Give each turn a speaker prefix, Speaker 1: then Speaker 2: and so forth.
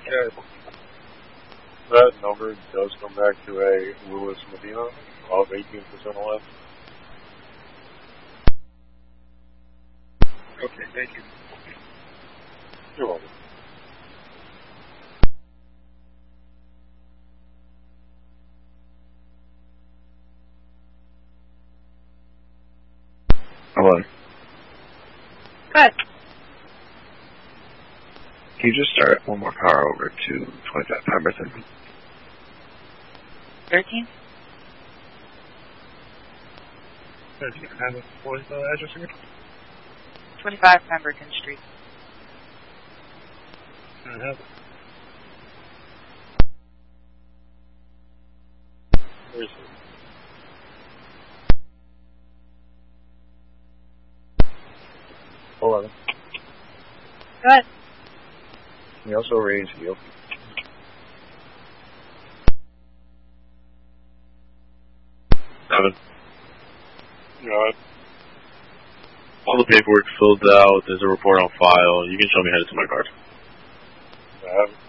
Speaker 1: Okay. That number does come back to a Lewis Medina of 18% or less.
Speaker 2: Okay, thank you.
Speaker 1: You're welcome.
Speaker 3: Hello.
Speaker 4: Good.
Speaker 3: Can you just start one more power over to 25 Pemberton?
Speaker 4: 13?
Speaker 2: What is the address again?
Speaker 4: 25 Pemberton Street.
Speaker 2: I have it.
Speaker 1: Where is it? Hold on.
Speaker 4: Good.
Speaker 1: Can you also raise yield?
Speaker 3: Seven.
Speaker 1: No,
Speaker 3: All the paperwork filled out. There's a report on file. You can show me how to do my card.
Speaker 1: I haven't.